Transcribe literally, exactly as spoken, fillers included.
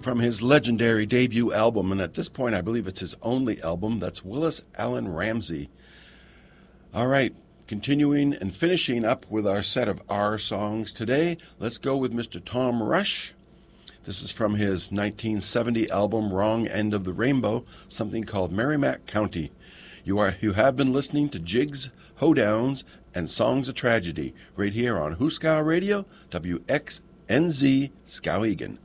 from his legendary debut album, and at this point I believe it's his only album. That's Willis Allen Ramsey. All right, continuing and finishing up with our set of R songs today, let's go with Mister Tom Rush. This is from his nineteen seventy album Wrong End of the Rainbow, something called Merrimack County. You are you have been listening to Jigs, Hoedowns, and Songs of Tragedy right here on Huska Radio, W X N Z Skowhegan.